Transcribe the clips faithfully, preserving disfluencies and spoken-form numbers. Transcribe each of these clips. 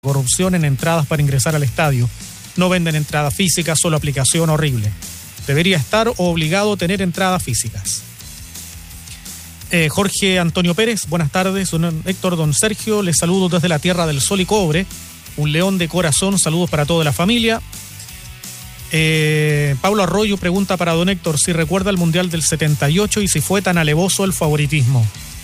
corrupción en entradas para ingresar al estadio. No venden entradas físicas, solo aplicación, horrible. Debería estar obligado a tener entradas físicas. Eh, Jorge Antonio Pérez, buenas tardes. Don Héctor, don Sergio, les saludo desde la tierra del sol y cobre. Un león de corazón, saludos para toda la familia. Eh, Pablo Arroyo pregunta para don Héctor si recuerda el Mundial del setenta y ocho y si fue tan alevoso el favoritismo.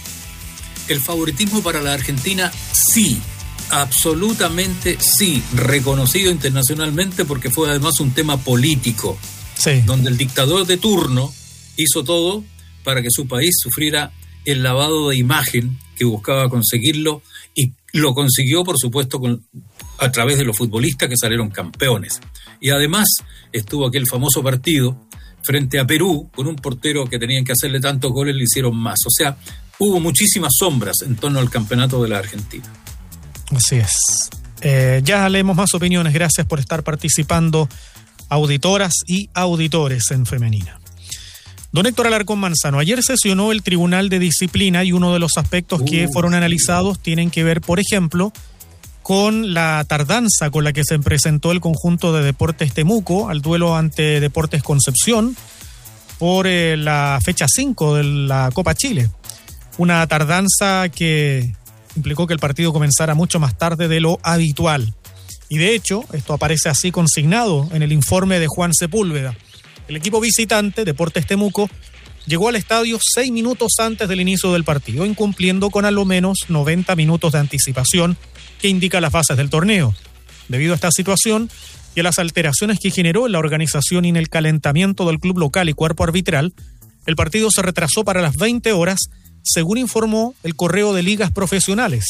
El favoritismo para la Argentina, sí, absolutamente sí, reconocido internacionalmente porque fue además un tema político, sí, donde el dictador de turno hizo todo para que su país sufriera el lavado de imagen que buscaba conseguirlo, y lo consiguió, por supuesto, con, a través de los futbolistas que salieron campeones. Y además estuvo aquel famoso partido frente a Perú, con un portero que tenían que hacerle tantos goles, le hicieron más. O sea, hubo muchísimas sombras en torno al campeonato de la Argentina. Así es. Eh, ya leemos más opiniones. Gracias por estar participando, auditoras y auditores en Femenina. Don Héctor Alarcón Manzano, ayer sesionó el Tribunal de Disciplina y uno de los aspectos uh, que fueron analizados tienen que ver, por ejemplo, con la tardanza con la que se presentó el conjunto de Deportes Temuco al duelo ante Deportes Concepción por eh, la fecha cinco de la Copa Chile. Una tardanza que implicó que el partido comenzara mucho más tarde de lo habitual. Y de hecho, esto aparece así consignado en el informe de Juan Sepúlveda. El equipo visitante, Deportes Temuco, llegó al estadio seis minutos antes del inicio del partido, incumpliendo con a lo menos noventa minutos de anticipación que indica las bases del torneo. Debido a esta situación y a las alteraciones que generó en la organización y en el calentamiento del club local y cuerpo arbitral, el partido se retrasó para las veinte horas, según informó el correo de ligas profesionales.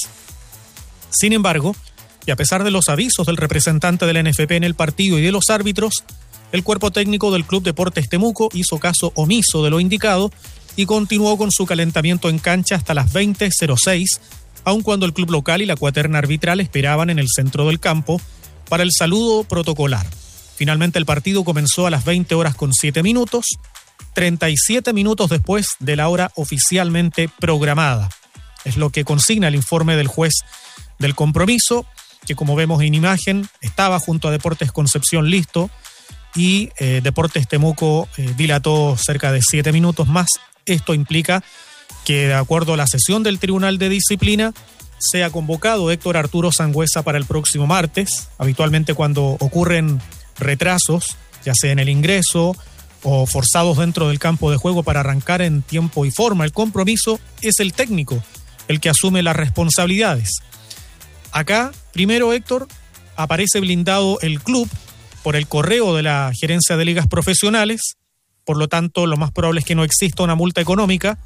Sin embargo, y a pesar de los avisos del representante de la N F P en el partido y de los árbitros, el cuerpo técnico del Club Deportes Temuco hizo caso omiso de lo indicado y continuó con su calentamiento en cancha hasta las veinte cero seis, aun cuando el club local y la cuaterna arbitral esperaban en el centro del campo para el saludo protocolar. Finalmente el partido comenzó a las veinte horas con siete minutos, treinta y siete minutos después de la hora oficialmente programada. Es lo que consigna el informe del juez del compromiso, que como vemos en imagen, estaba junto a Deportes Concepción listo, y eh, Deportes Temuco eh, dilató cerca de siete minutos más. Esto implica que, de acuerdo a la sesión del Tribunal de Disciplina, sea convocado Héctor Arturo Sangüesa para el próximo martes. Habitualmente cuando ocurren retrasos, ya sea en el ingreso o forzados dentro del campo de juego para arrancar en tiempo y forma el compromiso, es el técnico el que asume las responsabilidades. Acá, primero, Héctor, aparece blindado el club por el correo de la gerencia de ligas profesionales, por lo tanto lo más probable es que no exista una multa económica,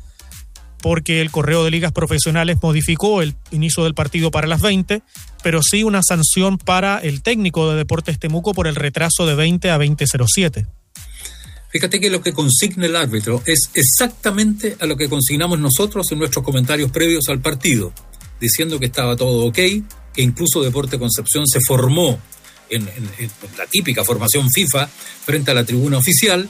porque el correo de ligas profesionales modificó el inicio del partido para las veinte, pero sí una sanción para el técnico de Deportes Temuco por el retraso de veinte a veinte cero siete. Fíjate que lo que consigna el árbitro es exactamente a lo que consignamos nosotros en nuestros comentarios previos al partido, diciendo que estaba todo ok, que incluso Deportes Concepción se formó En, en, en la típica formación FIFA frente a la tribuna oficial,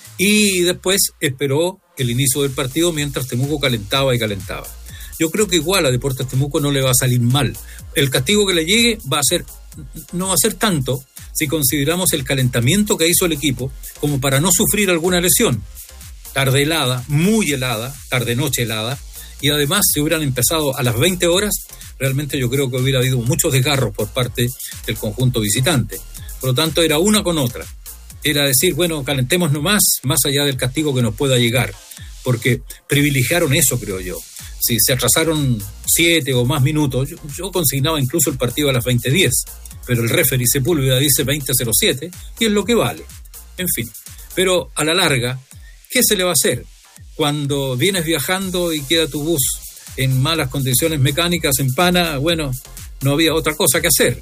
y después esperó el inicio del partido mientras Temuco calentaba y calentaba. Yo creo que igual a Deportes Temuco no le va a salir mal. El castigo que le llegue va a ser, no va a ser tanto si consideramos el calentamiento que hizo el equipo como para no sufrir alguna lesión. Tarde helada, muy helada, tarde-noche helada, y además si hubieran empezado a las veinte horas, realmente yo creo que hubiera habido muchos desgarros por parte del conjunto visitante. Por lo tanto, era una con otra. Era decir, bueno, calentemos nomás, más allá del castigo que nos pueda llegar, porque privilegiaron eso, creo yo. Si se atrasaron siete o más minutos, yo, yo consignaba incluso el partido a las veinte diez, pero el referee Sepúlveda dice veinte cero siete, y es lo que vale. En fin, pero a la larga, ¿qué se le va a hacer? Cuando vienes viajando y queda tu bus en malas condiciones mecánicas en Pana, bueno, no había otra cosa que hacer.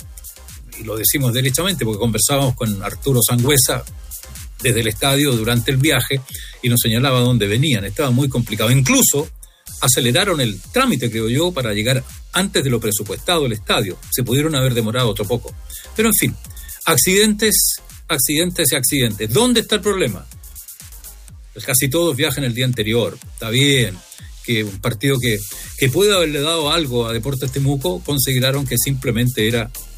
Y lo decimos derechamente porque conversábamos con Arturo Sangüesa desde el estadio durante el viaje y nos señalaba dónde venían. Estaba muy complicado. Incluso aceleraron el trámite, creo yo, para llegar antes de lo presupuestado al estadio. Se pudieron haber demorado otro poco. Pero en fin, accidentes, accidentes y accidentes. ¿Dónde está el problema? Pues casi todos viajan el día anterior. Está bien que un partido que, que puede haberle dado algo a Deportes Temuco, consideraron que simplemente era